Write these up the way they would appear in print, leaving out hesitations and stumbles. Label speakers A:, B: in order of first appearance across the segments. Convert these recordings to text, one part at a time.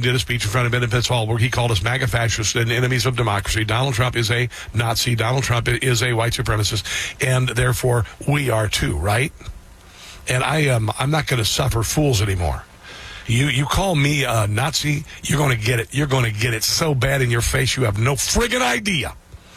A: did a speech in front of Independence Hall where he called us MAGA fascists and enemies of democracy. Donald Trump is a Nazi. Donald Trump is a white supremacist, and therefore we are too, right? And I'm not going to suffer fools anymore. You call me a Nazi, you're going to get it. You're going to get it so bad in your face, you have no friggin' idea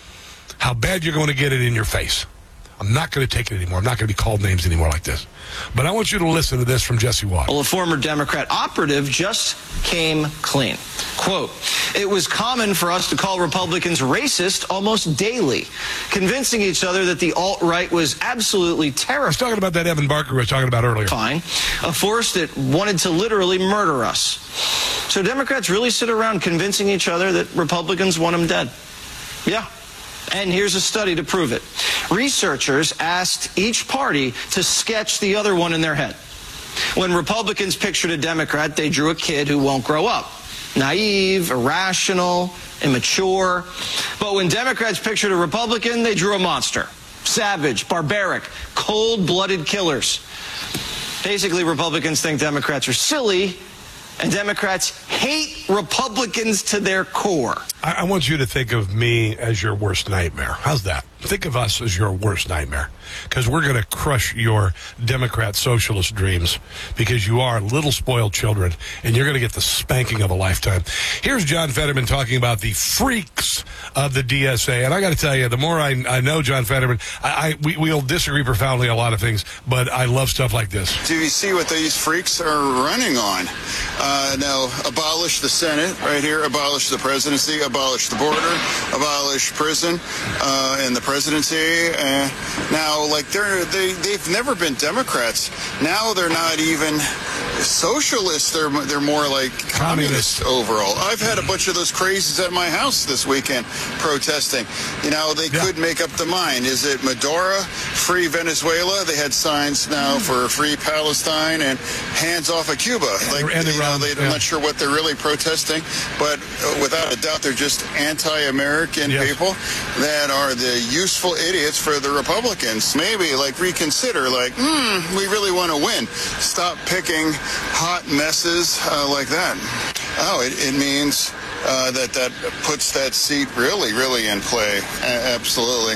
A: how bad you're going to get it in your face. I'm not going to take it anymore. I'm not going to be called names anymore like this. But I want you to listen to this from Jesse Watt.
B: Well, a former Democrat operative just came clean. Quote, "It was common for us to call Republicans racist almost daily, convincing each other that the alt-right was absolutely terrifying."
A: I was talking about that Evan Barker we was talking about earlier.
B: Fine. A force that wanted to literally murder us. So Democrats really sit around convincing each other that Republicans want them dead. Yeah. And here's a study to prove it. Researchers asked each party to sketch the other one in their head. When Republicans pictured a Democrat, they drew a kid who won't grow up. Naive, irrational, immature. But when Democrats pictured a Republican, they drew a monster. Savage, barbaric, cold-blooded killers. Basically, Republicans think Democrats are silly, and Democrats hate Republicans to their core.
A: I want you to think of me as your worst nightmare. How's that? Think of us as your worst nightmare, because we're going to crush your Democrat socialist dreams, because you are little spoiled children, and you're going to get the spanking of a lifetime. Here's John Fetterman talking about the freaks of the DSA. And I got to tell you, the more I know John Fetterman, we'll disagree profoundly on a lot of things, but I love stuff like this.
C: Do you see what these freaks are running on? Now, abolish the Senate right here, abolish the presidency, abolish the border, abolish prison and the presidency. Now, like they've never been Democrats. Now they're not even socialists. They're more like communists overall. I've had a bunch of those crazies at my house this weekend protesting. You know, they could make up the mind. Is it Maduro, free Venezuela? They had signs now for free Palestine and hands off of Cuba. Like, I'm not sure what they're really protesting, but without a doubt, they're just anti-American people that are the useful idiots for the Republicans. Maybe like reconsider, like, we really want to win. Stop picking hot messes like that. Oh, it means that puts that seat really in play. Absolutely.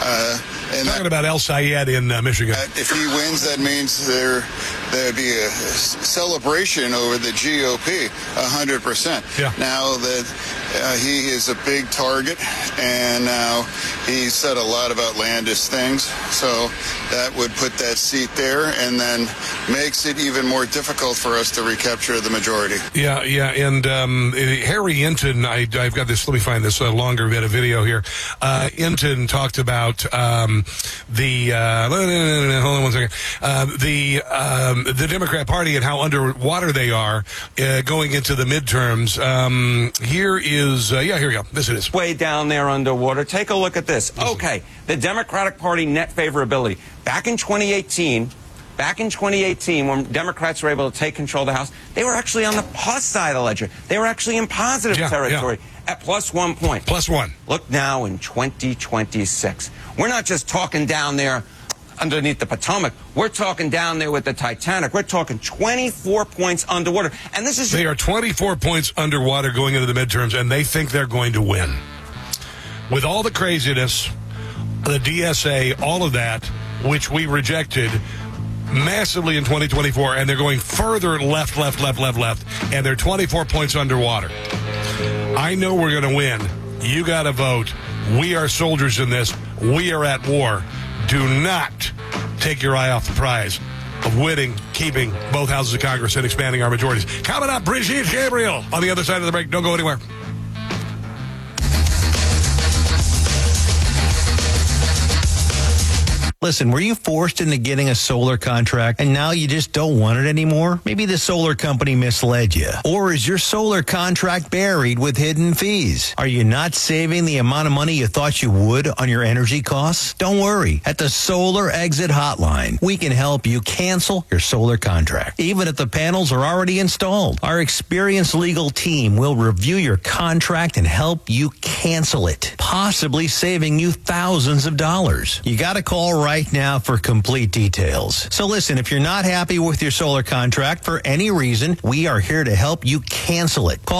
A: And talking about El Sayed in Michigan.
C: If he wins, that means there'd be a celebration over the GOP, 100%.
A: Yeah.
C: Now that he is a big target, and now he said a lot of outlandish things, so that would put that seat there, and then makes it even more difficult for us to recapture the majority. Yeah,
A: and Harry Inton, I've got this, let me find this longer bit of video here. Inton talked about hold on one second, the Democrat Party and how underwater they are going into the midterms. Here we go. This it is.
D: Way down there underwater. Take a look at this. Okay, the Democratic Party net favorability. Back in 2018, when Democrats were able to take control of the House, they were actually on the plus side of the ledger. They were actually in positive territory at plus 1 point.
A: Plus one.
D: Look now in 2026. We're not just talking down there underneath the Potomac. We're talking down there with the Titanic. We're talking 24 points underwater. And this is...
A: They are 24 points underwater going into the midterms, and they think they're going to win. With all the craziness, the DSA, all of that, which we rejected massively in 2024, and they're going further left, and they're 24 points underwater. I know we're going to win. You got to vote. We are soldiers in this. We are at war. Do not take your eye off the prize of winning, keeping both houses of Congress, and expanding our majorities. Coming up, Brigitte Gabriel on the other side of the break. Don't go anywhere.
E: Listen, were you forced into getting a solar contract and now you just don't want it anymore? Maybe the solar company misled you. Or is your solar contract buried with hidden fees? Are you not saving the amount of money you thought you would on your energy costs? Don't worry. At the Solar Exit Hotline, we can help you cancel your solar contract, even if the panels are already installed. Our experienced legal team will review your contract and help you cancel it, possibly saving you thousands of dollars. You got to call right now for complete details. So listen, if you're not happy with your solar contract for any reason, we are here to help you cancel it. Call